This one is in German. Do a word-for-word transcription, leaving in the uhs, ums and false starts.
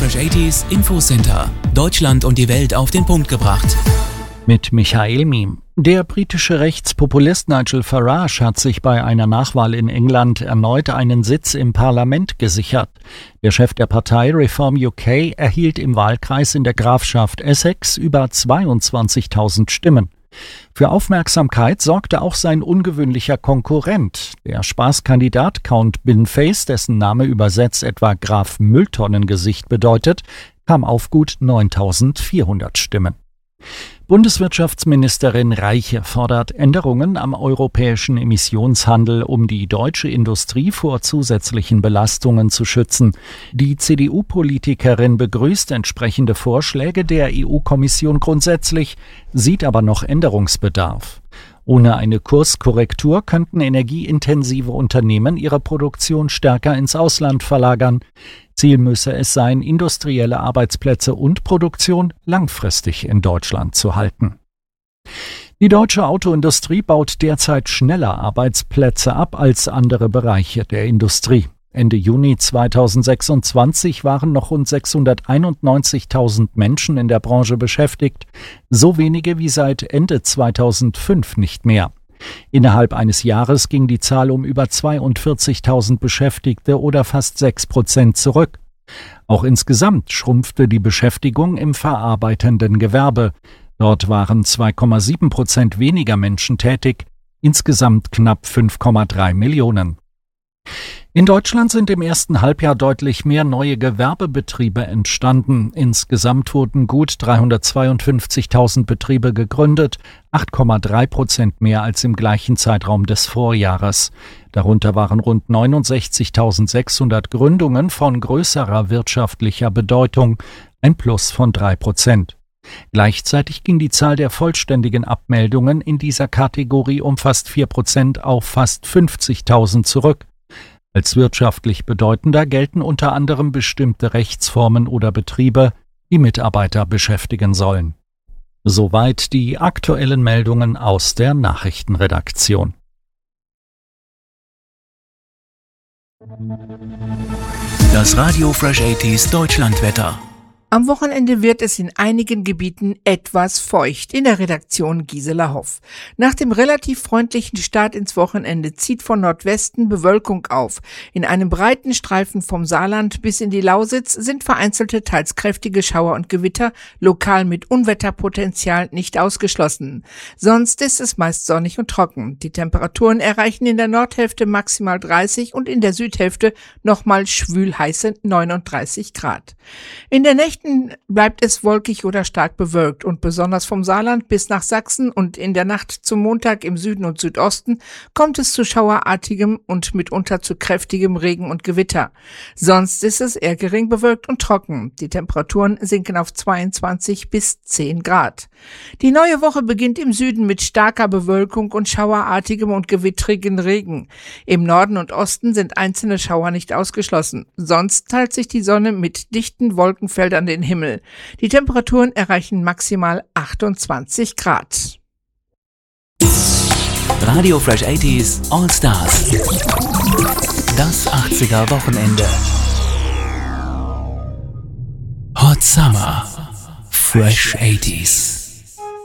Fresh achtziger Infocenter. Deutschland und die Welt auf den Punkt gebracht. Mit Michael Miem. Der britische Rechtspopulist Nigel Farage hat sich bei einer Nachwahl in England erneut einen Sitz im Parlament gesichert. Der Chef der Partei Reform U K erhielt im Wahlkreis in der Grafschaft Essex über zweiundzwanzigtausend Stimmen. Für Aufmerksamkeit sorgte auch sein ungewöhnlicher Konkurrent, der Spaßkandidat Count Binface, dessen Name übersetzt etwa Graf Mülltonnengesicht bedeutet, kam auf gut neuntausendvierhundert Stimmen. Bundeswirtschaftsministerin Reiche fordert Änderungen am europäischen Emissionshandel, um die deutsche Industrie vor zusätzlichen Belastungen zu schützen. Die C D U-Politikerin begrüßt entsprechende Vorschläge der E U-Kommission grundsätzlich, sieht aber noch Änderungsbedarf. Ohne eine Kurskorrektur könnten energieintensive Unternehmen ihre Produktion stärker ins Ausland verlagern. Ziel müsse es sein, industrielle Arbeitsplätze und Produktion langfristig in Deutschland zu halten. Die deutsche Autoindustrie baut derzeit schneller Arbeitsplätze ab als andere Bereiche der Industrie. Ende Juni zweitausendsechsundzwanzig waren noch rund sechshunderteinundneunzigtausend Menschen in der Branche beschäftigt, so wenige wie seit Ende zweitausendfünf nicht mehr. Innerhalb eines Jahres ging die Zahl um über zweiundvierzigtausend Beschäftigte oder fast sechs Prozent zurück. Auch insgesamt schrumpfte die Beschäftigung im verarbeitenden Gewerbe. Dort waren zwei Komma sieben Prozent weniger Menschen tätig, insgesamt knapp fünf Komma drei Millionen. In Deutschland sind im ersten Halbjahr deutlich mehr neue Gewerbebetriebe entstanden. Insgesamt wurden gut dreihundertzweiundfünfzigtausend Betriebe gegründet, acht Komma drei Prozent mehr als im gleichen Zeitraum des Vorjahres. Darunter waren rund neunundsechzigtausendsechshundert Gründungen von größerer wirtschaftlicher Bedeutung, ein Plus von drei Prozent. Gleichzeitig ging die Zahl der vollständigen Abmeldungen in dieser Kategorie um fast vier Prozent auf fast fünfzigtausend zurück. Als wirtschaftlich bedeutender gelten unter anderem bestimmte Rechtsformen oder Betriebe, die Mitarbeiter beschäftigen sollen. Soweit die aktuellen Meldungen aus der Nachrichtenredaktion. Das Radio Fresh achtziger Deutschlandwetter. Am Wochenende wird es in einigen Gebieten etwas feucht. In der Redaktion Gisela Hoff. Nach dem relativ freundlichen Start ins Wochenende zieht von Nordwesten Bewölkung auf. In einem breiten Streifen vom Saarland bis in die Lausitz sind vereinzelte, teils kräftige Schauer und Gewitter, lokal mit Unwetterpotenzial, nicht ausgeschlossen. Sonst ist es meist sonnig und trocken. Die Temperaturen erreichen in der Nordhälfte maximal dreißig und in der Südhälfte nochmal schwül heiße neununddreißig Grad. In der Nächte bleibt es wolkig oder stark bewölkt und besonders vom Saarland bis nach Sachsen und in der Nacht zum Montag im Süden und Südosten kommt es zu schauerartigem und mitunter zu kräftigem Regen und Gewitter. Sonst ist es eher gering bewölkt und trocken. Die Temperaturen sinken auf zweiundzwanzig bis zehn Grad. Die neue Woche beginnt im Süden mit starker Bewölkung und schauerartigem und gewittrigen Regen. Im Norden und Osten sind einzelne Schauer nicht ausgeschlossen. Sonst teilt sich die Sonne mit dichten Wolkenfeldern den Himmel. Die Temperaturen erreichen maximal achtundzwanzig Grad. Radio Fresh achtziger All Stars. Das achtziger Wochenende. Hot Summer. Fresh achtziger.